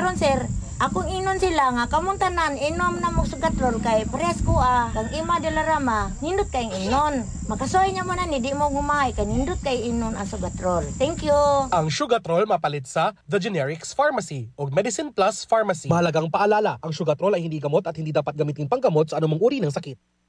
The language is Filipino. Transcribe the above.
Karon sir, akong inon sila nga kamong tanan inom na mo sugatrol kay parehas ko kang ima de la Rama nindot kay inon. Makasoy nya mo na ni di mo gumay kay nindot kay inon ang sugatrol. Thank you. Ang Sugatrol mapalit sa The Generics Pharmacy o Medicine Plus Pharmacy. Mahalagang paalala, ang Sugatrol ay hindi gamot at hindi dapat gamitin panggamot sa anumang uri ng sakit.